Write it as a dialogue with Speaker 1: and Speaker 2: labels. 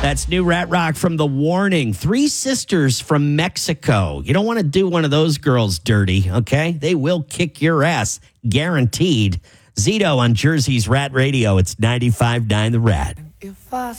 Speaker 1: That's new Rat Rock from The Warning. Three sisters from Mexico. You don't want to do one of those girls dirty, okay? They will kick your ass, guaranteed. Zito on Jersey's Rat Radio. It's 95.9 The Rat.